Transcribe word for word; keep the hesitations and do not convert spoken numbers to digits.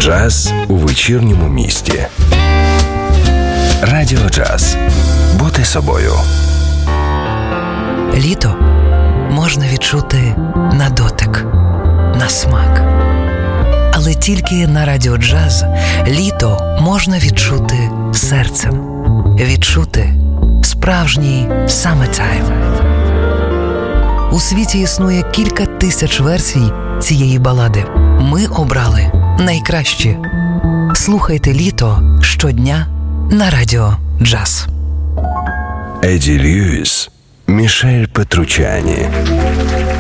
Джаз у вечірньому місті. Радіо Джаз. Бути собою. Літо можна відчути на дотик, на смак. Але тільки на Радіо Джаз літо можна відчути серцем. Відчути справжній summertime. У світі існує кілька тисяч версій цієї балади. Ми обрали найкращі. Слухайте літо щодня на Радіо Джаз. Еді Льюіс, Мішель Петручані.